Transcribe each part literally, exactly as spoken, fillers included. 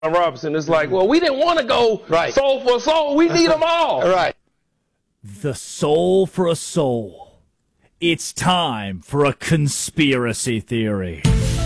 Robinson. It's like, well, we didn't want to go right. soul for soul. We need them all. Right. The soul for a soul. It's time for a conspiracy theory.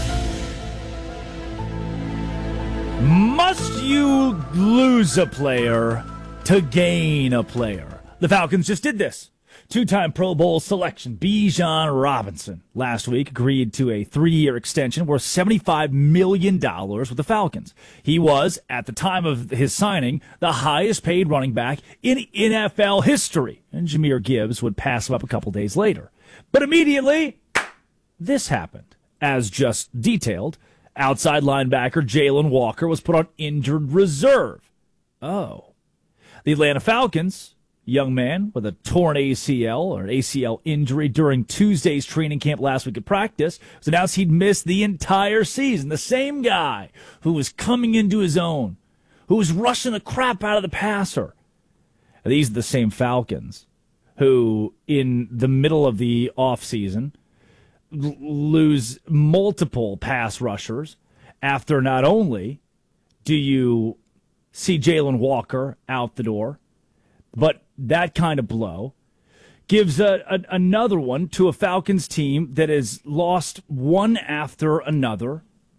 Must you lose a player to gain a player? The Falcons just did this. Two-time Pro Bowl selection Bijan Robinson last week agreed to a three-year extension worth seventy-five million dollars with the Falcons. He was, at the time of his signing, the highest-paid running back in N F L history, and Jahmyr Gibbs would pass him up a couple days later. But immediately, this happened. As just detailed, outside linebacker Jalen Walker was put on injured reserve. Oh. The Atlanta Falcons, young man with a torn A C L or A C L injury during Tuesday's training camp last week at practice, was announced he'd miss the entire season. The same guy who was coming into his own, who was rushing the crap out of the passer. And these are the same Falcons who, in the middle of the offseason, l- lose multiple pass rushers after not only do you see Jalen Walker out the door, but that kind of blow gives a, a, another one to a Falcons team that has lost one after another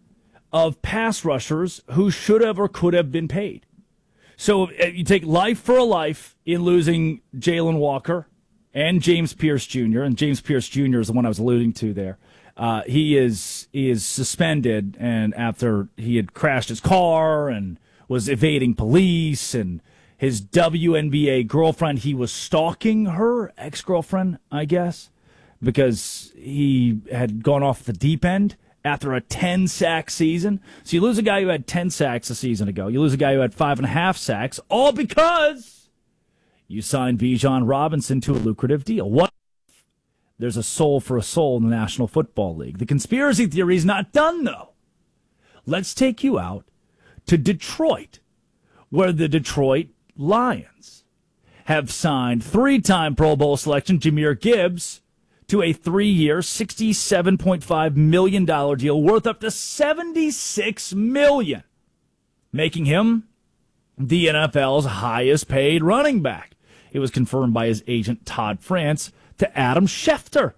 of pass rushers who should have or could have been paid. So you take life for a life in losing Jalen Walker and James Pierce Junior And James Pierce Junior is the one I was alluding to there. Uh, he is he is suspended, and after he had crashed his car and was evading police, and his W N B A girlfriend, he was stalking her ex-girlfriend, I guess, because he had gone off the deep end after a ten-sack season. So you lose a guy who had ten sacks a season ago. You lose a guy who had five and a half sacks, all because you signed Bijan Robinson to a lucrative deal. What if there's a soul for a soul in the National Football League? The conspiracy theory is not done, though. Let's take you out to Detroit, where the Detroit Lions have signed three-time Pro Bowl selection Jahmyr Gibbs to a three-year, sixty-seven point five million dollars deal worth up to seventy-six million dollars, making him the N F L's highest-paid running back. It was confirmed by his agent Todd France to Adam Schefter.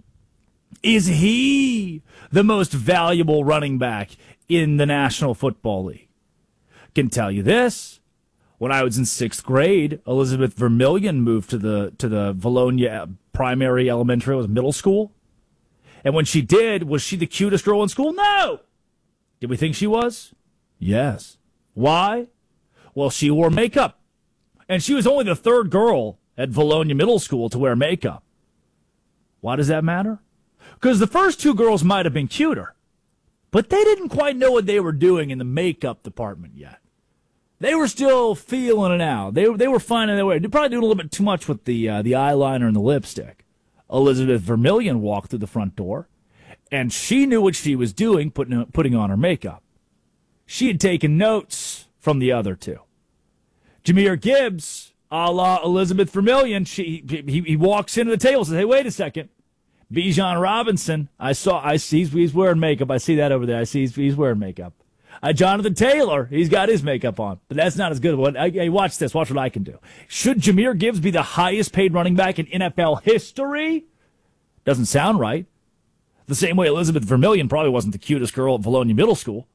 Is he the most valuable running back in the National Football League? Can tell you this. When I was in sixth grade, Elizabeth Vermillion moved to the to the Valonia primary elementary, it was middle school. And when she did, was she the cutest girl in school? No! Did we think she was? Yes. Why? Well, she wore makeup. And she was only the third girl at Valonia Middle School to wear makeup. Why does that matter? Because the first two girls might have been cuter, but they didn't quite know what they were doing in the makeup department yet. They were still feeling it out. They they were finding their way. They're probably doing a little bit too much with the uh, the eyeliner and the lipstick. Elizabeth Vermillion walked through the front door, and she knew what she was doing, putting putting on her makeup. She had taken notes from the other two. Jahmyr Gibbs, a la Elizabeth Vermillion, she he, he walks into the table and says, "Hey, wait a second, Bijan Robinson. I saw. I see he's, he's wearing makeup. I see that over there. I see he's, he's wearing makeup." Uh, Jonathan Taylor, he's got his makeup on, but that's not as good. What? Hey, watch this. Watch what I can do. Should Jahmyr Gibbs be the highest-paid running back in N F L history? Doesn't sound right. The same way Elizabeth Vermillion probably wasn't the cutest girl at Valonia Middle School.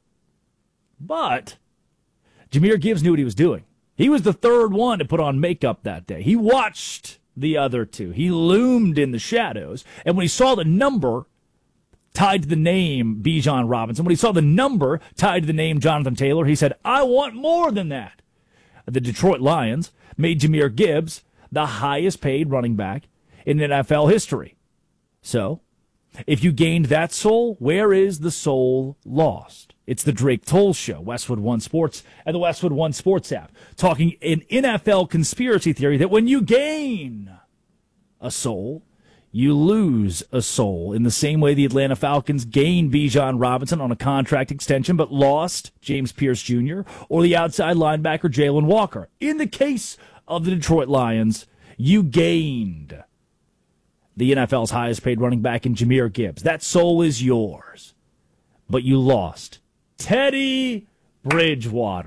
But Jahmyr Gibbs knew what he was doing. He was the third one to put on makeup that day. He watched the other two. He loomed in the shadows, and when he saw the number tied to the name Bijan Robinson, when he saw the number tied to the name Jonathan Taylor, he said, I want more than that. The Detroit Lions made Jahmyr Gibbs the highest paid running back in N F L history. So, if you gained that soul, where is the soul lost? It's the Drake Toll Show, Westwood One Sports, and the Westwood One Sports app, talking an N F L conspiracy theory that when you gain a soul, you lose a soul, in the same way the Atlanta Falcons gained Bijan Robinson on a contract extension but lost James Pierce Junior or the outside linebacker Jalen Walker. In the case of the Detroit Lions, you gained the N F L's highest paid running back in Jahmyr Gibbs. That soul is yours. But you lost Teddy Bridgewater.